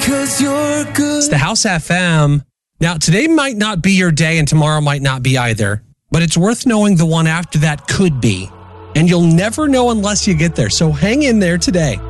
'cause you're good. It's the House FM. Now, today might not be your day and tomorrow might not be either, but it's worth knowing the one after that could be. And you'll never know unless you get there. So hang in there today.